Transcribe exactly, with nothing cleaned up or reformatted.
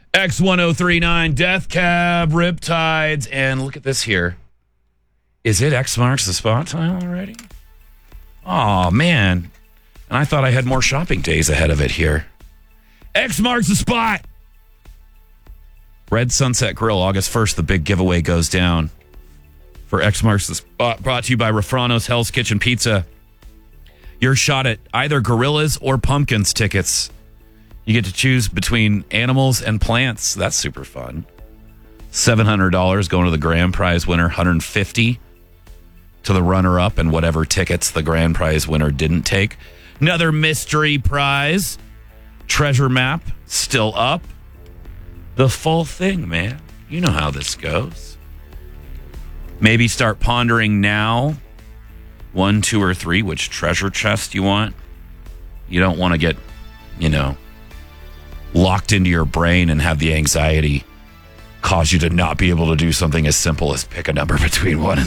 X ten thirty-nine, Death Cab, Riptides, and look at this here. Is it X marks the spot time already? Oh, man. And I thought I had more shopping days ahead of it here. X marks the spot. Red Sunset Grill, August first, the big giveaway goes down for X marks the spot, brought to you by Rafrano's Hell's Kitchen Pizza. Your shot at either Gorillas or Pumpkins tickets. You get to choose between animals and plants. That's super fun. seven hundred dollars going to the grand prize winner, one hundred fifty dollars to the runner-up and whatever tickets the grand prize winner didn't take. Another mystery prize. Treasure map still up. The full thing, man. You know how this goes. Maybe start pondering now, one, two, or three, which treasure chest you want. You don't want to get, you know, locked into your brain and have the anxiety cause you to not be able to do something as simple as pick a number between one and